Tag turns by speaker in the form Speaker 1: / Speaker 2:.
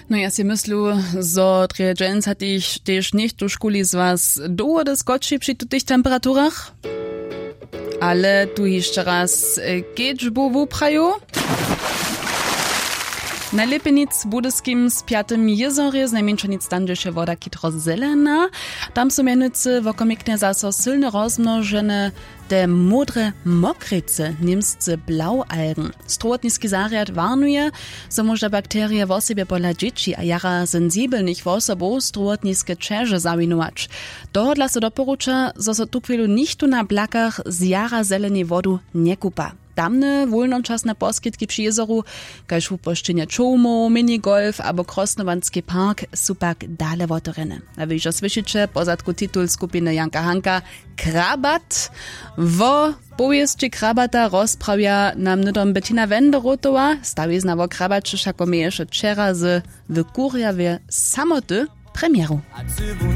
Speaker 1: No ja si myslu, zo dres hat ich też nicht do szkuli z was doło des goci przy tutych temperaturach. Ale tu jeszcze raz kiedźbu wupraju. Na Lipenic Budyskim z 5. jezorje znajmniejsza nic tam, gdzie woda kitro zelena. Tam są mianowicie wokomiknie zaso silne rozmnożone te modre mokryce, niemscy blaualgen. Strotniski zariad warnuje, so może bakterie w osobie pola dzieci a jara sensibelnych w osobą strotniskie czerze zawinować. Dohodla se doporucza, so so tu chwilu nichtu na blakach z jara zelenej wodu nie kupa. Tamne wolnoczasne poskitki przy jezoru, kaž upošćenje čomo, minigolf abo krosnovanski park su pak dale wotorene. A vi jo slyšite pozadku titul skupiny Janka Hanka Krabat. Wo powiesći Krabata rozprawia nam nydom Bettina Wenderotova, stawizna wo Krabat, šako meješe včera z w Kurjawie samoty premieru.